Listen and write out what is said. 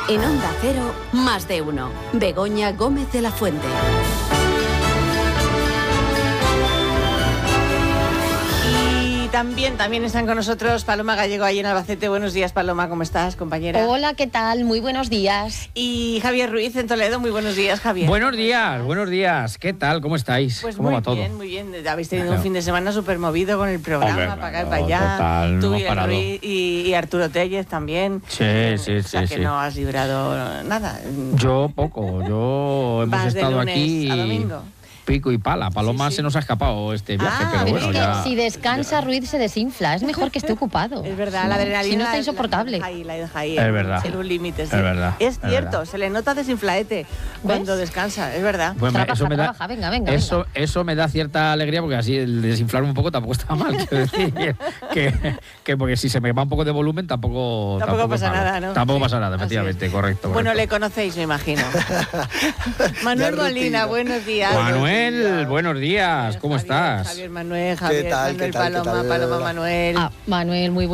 En Onda Cero, Más de Uno. Begoña Gómez de la Fuente. También están con nosotros Paloma Gallego ahí en Albacete. Buenos días, Paloma, ¿cómo estás, compañera? Hola, ¿qué tal? Muy buenos días. Y Javier Ruiz en Toledo. Muy buenos días, Javier. Buenos días. ¿Qué tal? ¿Cómo estáis? Pues ¿Cómo muy va todo? bien, muy bien. Habéis tenido un fin de semana súper movido con el programa, Hombre, para acá y para allá. total, Tú no y, hemos parado. Ruiz y Arturo Tellez también. Sí. O sea que no has librado nada. Yo poco. Hemos Vas de estado lunes aquí a domingo. pico y pala. Paloma Sí. se nos ha escapado este viaje, pero Pero bueno, es que ya... si descansa, Ruiz se desinfla. Es mejor que esté ocupado. Es verdad, la adrenalina. Si no está insoportable. La deja ahí. Es verdad. En un límite. Sí. Es verdad, Es es cierto, verdad. se le nota desinflaete cuando descansa, es verdad. Pues Trabaja, venga. Eso me da cierta alegría porque así el desinflarme un poco tampoco está mal. Quiero decir que porque si se me va un poco de volumen tampoco pasa es malo. nada, ¿no? Tampoco Sí, pasa nada, así efectivamente, es. correcto. Bueno, le conocéis, me imagino. Manuel Molina, buenos días. Manuel, buenos días. ¿Cómo Javier, estás? Javier Manuel, Javier ¿Qué tal? Manuel, ¿Qué tal? Paloma, ¿Qué tal? Paloma Manuel. Manuel, muy